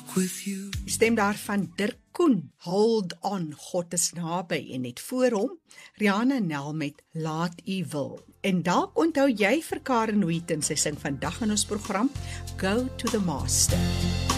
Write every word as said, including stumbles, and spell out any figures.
with you. Die stem daarvan Dirk Koen, Hold On, God is naby, en net voor hom, Rihanna Nel met Laat U Wil. En dalk onthou jy vir Karen Wheaton, sy sing vandag in ons program, Go to the Master.